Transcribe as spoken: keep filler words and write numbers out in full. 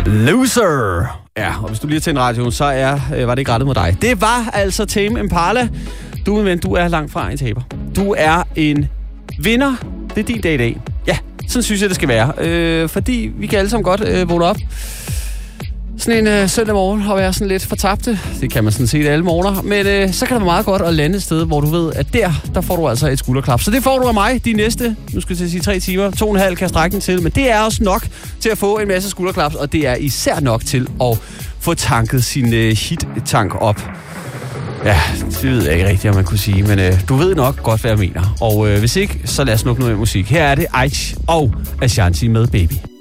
Loser. Ja, og hvis du lige har tændt radioen, så er, øh, var det ikke rettet mod dig. Det var altså Tame Impala. Du, min ven, du er langt fra en taber. Du er en vinder. Det er din dag i dag. Ja, sådan synes jeg, det skal være. Øh, fordi vi kan alle sammen godt øh, vågne op sådan en øh, søndag morgen og være sådan lidt fortabte. Det kan man sådan set alle morgener. Men øh, så kan det være meget godt at lande et sted, hvor du ved, at der, der får du altså et skulderklap. Så det får du af mig de næste, nu skal jeg sige tre timer. To og en halv kan strække den til. Men det er også nok til at få en masse skulderklaps. Og det er især nok til at få tanket sin øh, hit-tank op. Ja, det ved jeg ikke rigtigt, om man kunne sige. Men øh, du ved nok godt, hvad jeg mener. Og øh, hvis ikke, så lad os nukke noget musik. Her er det Aitch og Ashanti med Baby.